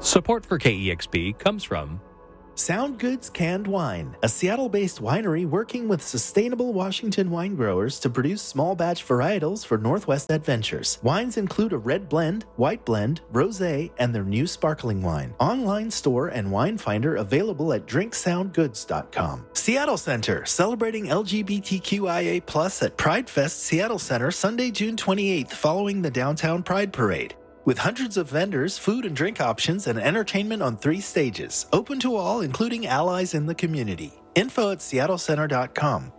Support for KEXP comes from Sound Goods Canned Wine, a Seattle-based winery working with sustainable Washington wine growers to produce small batch varietals for Northwest Adventures. Wines include a red blend, white blend, rosé, and their new sparkling wine. Online store and wine finder available at drinksoundgoods.com. Seattle Center, celebrating LGBTQIA+ at Pride Fest Seattle Center Sunday, June 28th, following the Downtown Pride Parade. With hundreds of vendors, food and drink options, and entertainment on 3 stages. Open to all, including allies in the community. Info at seattlecenter.com.